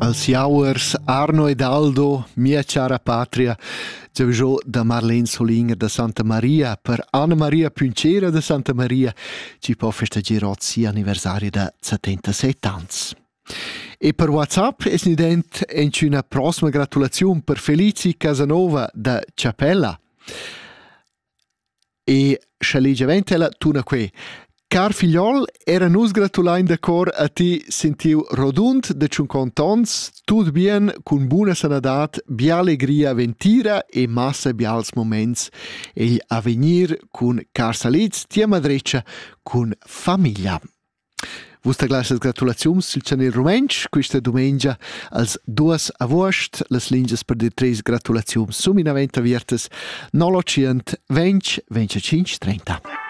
Als jauers Arno ed Aldo, mia cara patria, già da Marlene Solinger da Santa Maria per Anna Maria Puncera da Santa Maria, ci può festeggiare oggi anniversario da 77 anni. E per WhatsApp è nident una prossima gratulazione per Felici Casanova da Ciapella. E scelegge ventela tuna qui. Car figliol, era nus gratulain d'accordo a ti sentiu rodund de 50 ans, tut bien, cun buona sanadat, bia allegria ventira e massa bials moments, e a venir cun car saliz, tia madreccia, cun famiglia. Vusta glasas gratulazions sul Channel Rumensch, questa domenica als 2 agost, las linges per dir 3 gratulazions suminaventa viertes, 900 20 25 30.